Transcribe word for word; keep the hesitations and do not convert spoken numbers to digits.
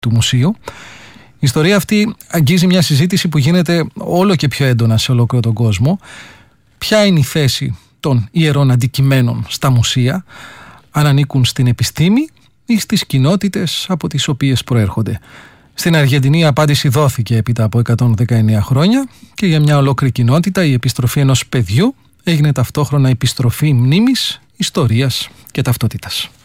του μουσείου. Η ιστορία αυτή αγγίζει μια συζήτηση που γίνεται όλο και πιο έντονα σε ολόκληρο τον κόσμο. Ποια είναι η θέση των ιερών αντικειμένων στα μουσεία, αν ανήκουν στην επιστήμη ή στις κοινότητες από τις οποίες προέρχονται. Στην Αργεντινή η απάντηση δόθηκε έπειτα από εκατόν δεκαεννέα χρόνια και για μια ολόκληρη κοινότητα η επιστροφή ενός παιδιού έγινε ταυτόχρονα επιστροφή μνήμης, ιστορίας και ταυτότητας.